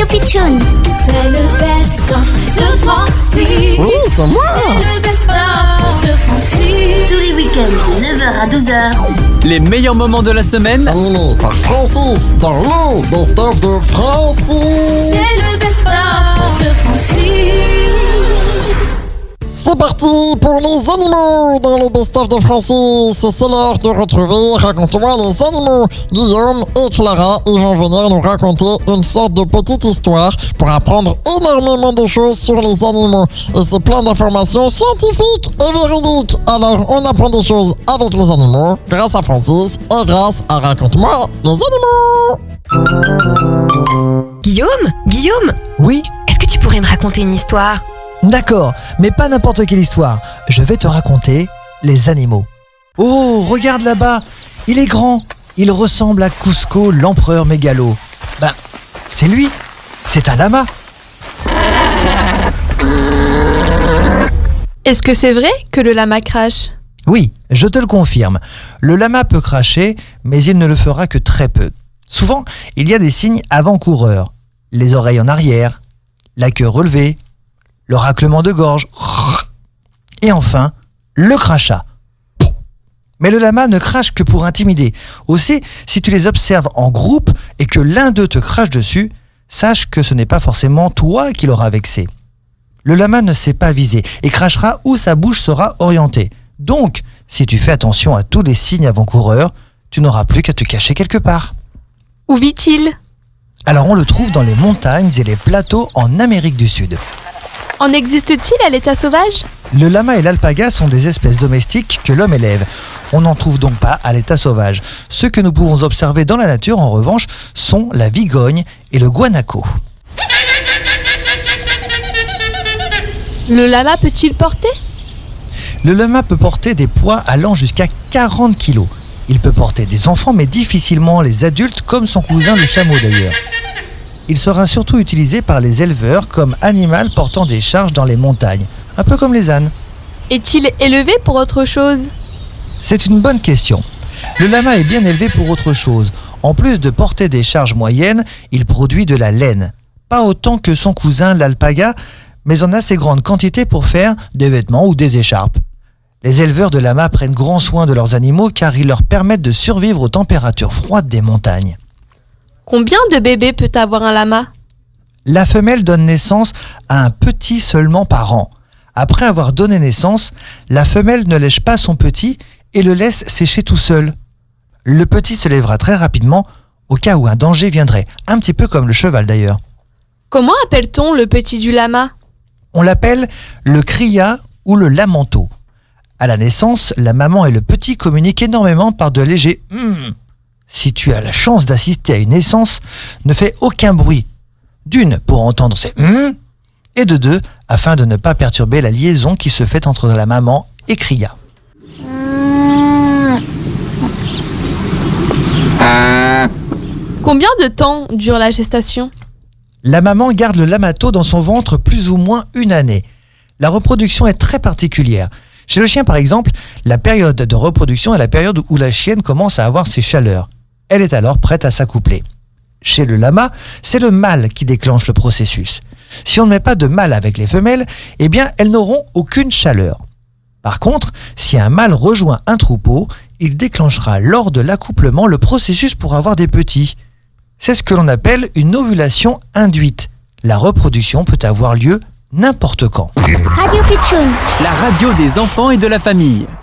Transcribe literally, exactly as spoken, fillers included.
Radio Pitchoun. C'est le best-of de Francis. Oui, c'est moi. C'est le best-of de Francis. Tous les week-ends de neuf heures à douze heures. Les meilleurs moments de la semaine. Animé par Francis dans le best-of de Francis. C'est le best-of de Francis. C'est parti pour les animaux dans le best-of de Francis. C'est l'heure de retrouver Raconte-moi les animaux. Guillaume et Clara, ils vont venir nous raconter une sorte de petite histoire pour apprendre énormément de choses sur les animaux. Et c'est plein d'informations scientifiques et véridiques. Alors on apprend des choses avec les animaux grâce à Francis et grâce à Raconte-moi les animaux. Guillaume Guillaume Oui, Est-ce que tu pourrais me raconter une histoire? d'accord, mais pas n'importe quelle histoire. Je vais te raconter les animaux. Oh, regarde là-bas, il est grand. Il ressemble à Cusco, l'empereur mégalo. Ben, c'est lui, c'est un lama. Est-ce que c'est vrai que le lama crache? Oui, je te le confirme. Le lama peut cracher, mais il ne le fera que très peu. Souvent, il y a des signes avant-coureurs. Les oreilles en arrière, la queue relevée, le raclement de gorge, et enfin, le crachat. Mais le lama ne crache que pour intimider. Aussi, si tu les observes en groupe et que l'un d'eux te crache dessus, sache que ce n'est pas forcément toi qui l'auras vexé. Le lama ne sait pas viser et crachera où sa bouche sera orientée. Donc, si tu fais attention à tous les signes avant-coureurs, tu n'auras plus qu'à te cacher quelque part. Où vit-il? Alors on le trouve dans les montagnes et les plateaux en Amérique du Sud. En existe-t-il à l'état sauvage? Le lama et l'alpaga sont des espèces domestiques que l'homme élève. On n'en trouve donc pas à l'état sauvage. Ceux que nous pouvons observer dans la nature, en revanche, sont la vigogne et le guanaco. Le lama peut-il porter? Le lama peut porter des poids allant jusqu'à quarante kilos. Il peut porter des enfants, mais difficilement les adultes, comme son cousin le chameau d'ailleurs. Il sera surtout utilisé par les éleveurs comme animal portant des charges dans les montagnes, un peu comme les ânes. Est-il élevé pour autre chose? C'est une bonne question. Le lama est bien élevé pour autre chose. En plus de porter des charges moyennes, il produit de la laine. Pas autant que son cousin l'alpaga, mais en assez grande quantité pour faire des vêtements ou des écharpes. Les éleveurs de lama prennent grand soin de leurs animaux car ils leur permettent de survivre aux températures froides des montagnes. Combien de bébés peut avoir un lama? La femelle donne naissance à un petit seulement par an. Après avoir donné naissance, la femelle ne lèche pas son petit et le laisse sécher tout seul. Le petit se lèvera très rapidement au cas où un danger viendrait, un petit peu comme le cheval d'ailleurs. Comment appelle-t-on le petit du lama? On l'appelle le cria ou le lamento. À la naissance, la maman et le petit communiquent énormément par de légers hum. Si tu as la chance d'assister à une naissance, ne fais aucun bruit. D'une, pour entendre ces hum, et de deux, afin de ne pas perturber la liaison qui se fait entre la maman et cria. Combien de temps dure la gestation? La maman garde le lamato dans son ventre plus ou moins une année. La reproduction est très particulière. Chez le chien, par exemple, la période de reproduction est la période où la chienne commence à avoir ses chaleurs. Elle est alors prête à s'accoupler. Chez le lama, c'est le mâle qui déclenche le processus. Si on ne met pas de mâle avec les femelles, eh bien, elles n'auront aucune chaleur. Par contre, si un mâle rejoint un troupeau, il déclenchera lors de l'accouplement le processus pour avoir des petits. C'est ce que l'on appelle une ovulation induite. La reproduction peut avoir lieu n'importe quand. Radio Pitchoun. La radio des enfants et de la famille.